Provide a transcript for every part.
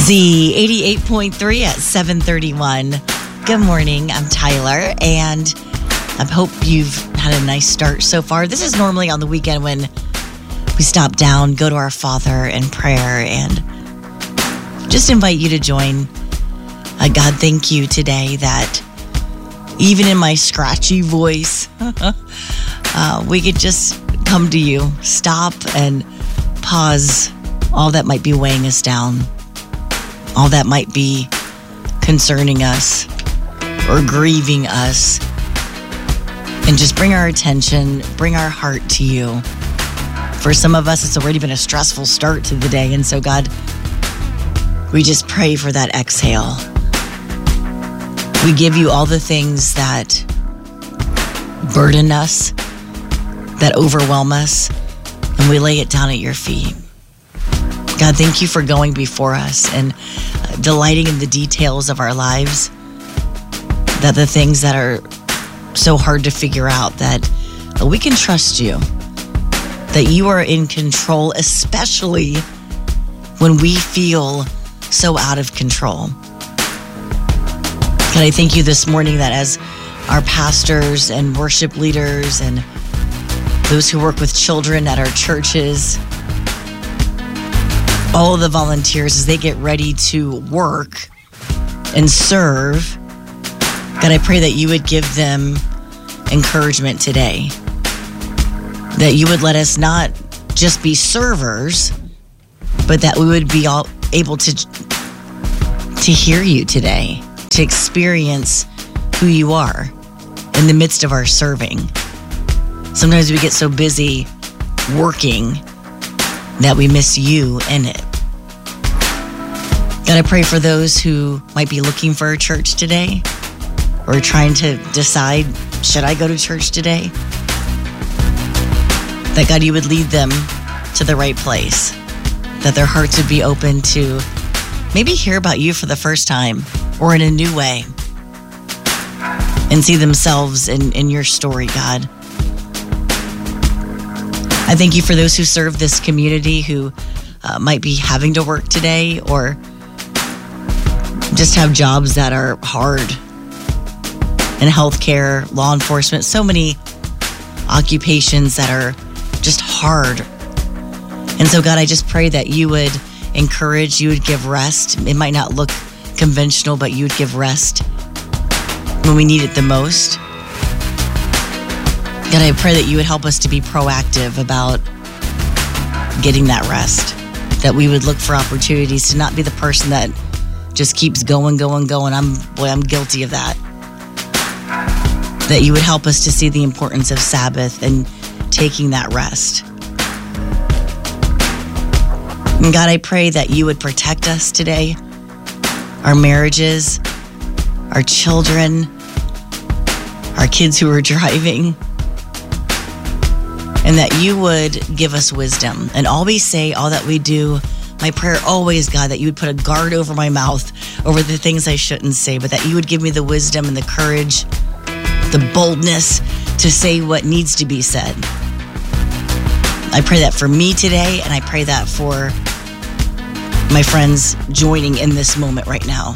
Z88.3 at 7:31. Good morning, I'm Tyler, and I hope you've had a nice start so far. This is normally on the weekend when we stop down, go to our Father in prayer, and just invite you to join. God, thank you today that even in my scratchy voice, we could just come to you, stop and pause all that might be weighing us down, all that might be concerning us or grieving us, and just bring our attention, bring our heart to you. For some of us, it's already been a stressful start to the day, and so God, we just pray for that exhale. We give you all the things that burden us, that overwhelm us, and we lay it down at your feet. God, thank you for going before us and delighting in the details of our lives, that the things that are so hard to figure out, that we can trust you, that you are in control, especially when we feel so out of control. God, I thank you this morning that as our pastors and worship leaders and those who work with children at our churches, all of the volunteers, as they get ready to work and serve, God, I pray that you would give them encouragement today, that you would let us not just be servers, but that we would be all able to hear you today, to experience who you are in the midst of our serving. Sometimes we get so busy working that we miss you in it. God, I pray for those who might be looking for a church today or trying to decide, should I go to church today? That God, you would lead them to the right place, that their hearts would be open to maybe hear about you for the first time or in a new way and see themselves in your story, God. I thank you for those who serve this community who might be having to work today or just have jobs that are hard in healthcare, law enforcement, so many occupations that are just hard. And so, God, I just pray that you would encourage, you would give rest. It might not look conventional, but you would give rest when we need it the most. God, I pray that you would help us to be proactive about getting that rest, that we would look for opportunities to not be the person that just keeps going. I'm guilty of that. That you would help us to see the importance of Sabbath and taking that rest. And God, I pray that you would protect us today, our marriages, our children, our kids who are driving, and that you would give us wisdom. And all we say, all that we do, my prayer always, God, that you would put a guard over my mouth, over the things I shouldn't say, but that you would give me the wisdom and the courage, the boldness to say what needs to be said. I pray that for me today, and I pray that for my friends joining in this moment right now.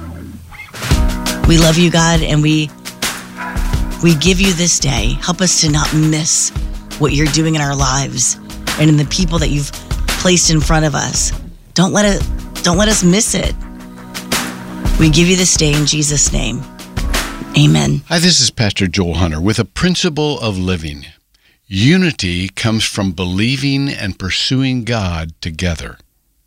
We love you, God, and we give you this day. Help us to not miss what you're doing in our lives and in the people that you've placed in front of us. Don't let us miss it. We give you this day in Jesus' name. Amen. Hi, this is Pastor Joel Hunter with a principle of living. Unity comes from believing and pursuing God together.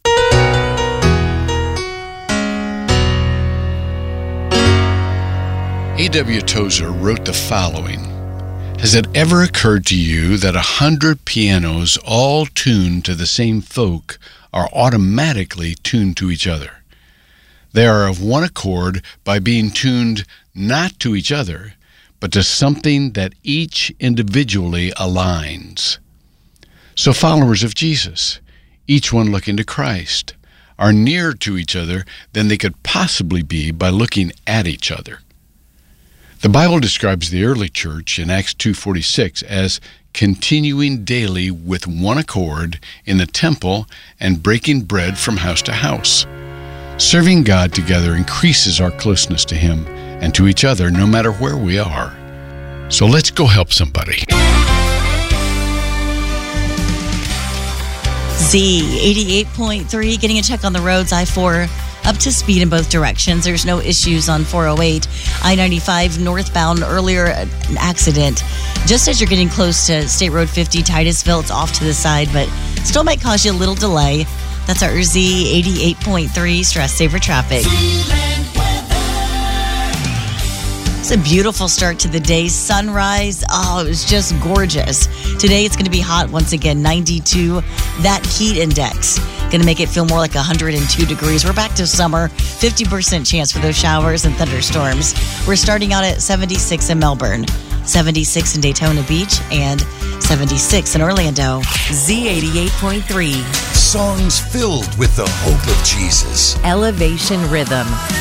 A.W. Tozer wrote the following: Has it ever occurred to you that 100 pianos all tuned to the same folk are automatically tuned to each other? They are of one accord by being tuned not to each other, but to something that each individually aligns. So followers of Jesus, each one looking to Christ, are nearer to each other than they could possibly be by looking at each other. The Bible describes the early church in Acts 2:46 as continuing daily with one accord in the temple and breaking bread from house to house. Serving God together increases our closeness to Him and to each other no matter where we are. So let's go help somebody. Z 88.3, getting a check on the roads. I-4 up to speed in both directions. There's no issues on 408. I-95 northbound, earlier an accident. Just as you're getting close to State Road 50, Titusville, it's off to the side, but still might cause you a little delay. That's our Z 88.3 Stress Saver Traffic. It's a beautiful start to the day. Sunrise, it was just gorgeous. Today it's going to be hot once again, 92. That heat index going to make it feel more like 102 degrees. We're back to summer. 50% chance for those showers and thunderstorms. We're starting out at 76 in Melbourne, 76 in Daytona Beach, and 76 in Orlando. Z88.3. Songs filled with the hope of Jesus. Elevation Rhythm.